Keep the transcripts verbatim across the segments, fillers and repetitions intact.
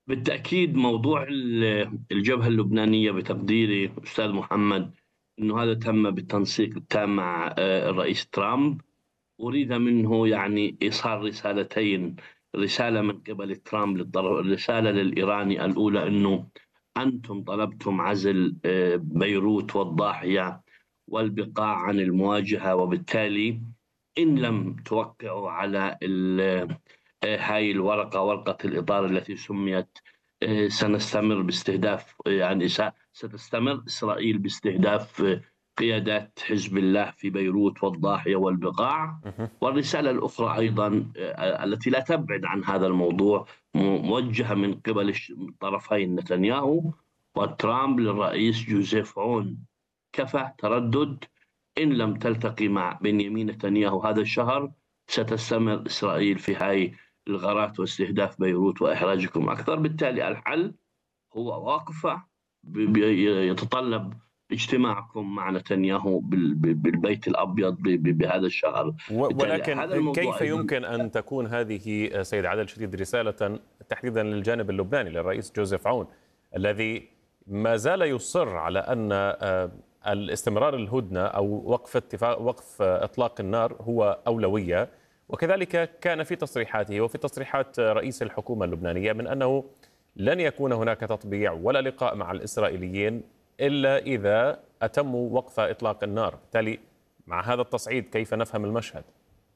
بالتأكيد موضوع ال- الجبهة اللبنانية بتقديري أستاذ محمد أنه هذا تم بالتنسيق التام مع آه، الرئيس ترامب. أريد منه يعني إيصال رسالتين: رسالة من قبل ترامب للطرف، الرسالة للإيراني الأولى أنه أنتم طلبتم عزل آه، بيروت والضاحية والبقاع عن المواجهة، وبالتالي إن لم توقعوا على ال- آه، هاي الورقة، ورقة الإطار التي سميت، آه، سنستمر باستهداف، آه، يعني س- ستستمر إسرائيل باستهداف آه، قيادات حزب الله في بيروت والضاحية والبقاع. مهم. والرسالة الأخرى أيضا آه، التي لا تبعد عن هذا الموضوع، موجهة من قبل الش- الطرفين نتنياهو وترامب للرئيس جوزيف عون: كفى تردد، إن لم تلتقي مع بنيامين نتنياهو هذا الشهر ستستمر إسرائيل في هاي الغارات واستهداف بيروت وإحراجكم أكثر. بالتالي الحل هو واقفة، ب- ب- يتطلب اجتماعكم مع نتنياهو بال- ب- بالبيت الأبيض ب- ب- بهذا الشهر. و- بالتالي هذا ولكن الموضوع كيف أيضا. يمكن أن تكون هذه سيد عادل شديد رسالة تحديدا للجانب اللبناني للرئيس جوزيف عون، الذي ما زال يصر على أن آه، الاستمرار الهدنة أو وقف اتفاق وقف آه، إطلاق النار هو أولوية، وكذلك كان في تصريحاته وفي تصريحات رئيس الحكومة اللبنانية من أنه لن يكون هناك تطبيع ولا لقاء مع الإسرائيليين إلا إذا أتموا وقف إطلاق النار. بالتالي مع هذا التصعيد كيف نفهم المشهد؟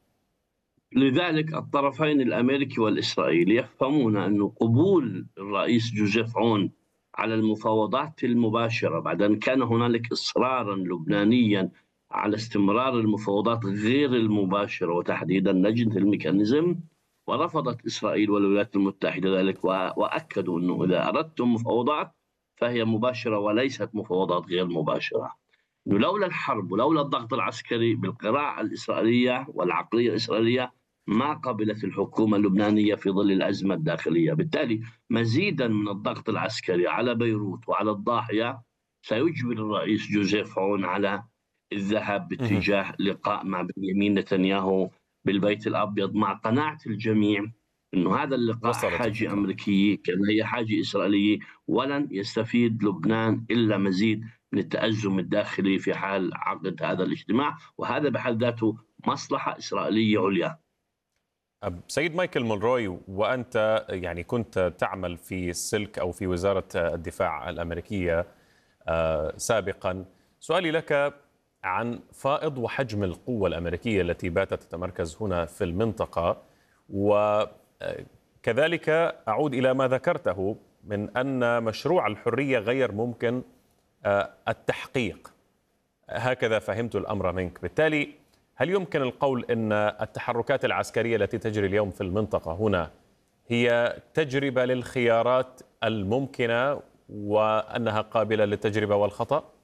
لذلك الطرفين الأمريكي والإسرائيلي يفهمون أن قبول الرئيس جوزيف عون على المفاوضات المباشرة، بعد أن كان هنالك إصرارا لبنانيا على استمرار المفاوضات غير المباشرة وتحديدا لجنة الميكانيزم، ورفضت إسرائيل والولايات المتحدة ذلك، و- وأكدوا أنه إذا أردتم مفاوضات فهي مباشرة وليست مفاوضات غير مباشرة. إنه لولا الحرب ولولا الضغط العسكري بالقراءة الإسرائيلية والعقلية الإسرائيلية ما قبلت الحكومة اللبنانية في ظل الأزمة الداخلية. بالتالي مزيدا من الضغط العسكري على بيروت وعلى الضاحية سيجبر الرئيس جوزيف عون على الذهاب مهم. باتجاه لقاء مع بنيامين نتنياهو بالبيت الأبيض، مع قناعة الجميع أنه هذا اللقاء وصلت حاجة الفكرة. أمريكية كما هي حاجة إسرائيلية، ولن يستفيد لبنان إلا مزيد من التأزم الداخلي في حال عقد هذا الاجتماع، وهذا بحد ذاته مصلحة إسرائيلية عليا. أب- سيد مايكل مونروي، وأنت يعني كنت تعمل في السلك أو في وزارة الدفاع الأمريكية آه، سابقا، سؤالي لك عن فائض وحجم القوة الأمريكية التي باتت تتمركز هنا في المنطقة، وكذلك أعود إلى ما ذكرته من أن مشروع الحرية غير ممكن آه، التحقيق. هكذا فهمت الأمر منك. بالتالي هل يمكن القول أن التحركات العسكرية التي تجري اليوم في المنطقة هنا هي تجربة للخيارات الممكنة وأنها قابلة للتجربة والخطأ؟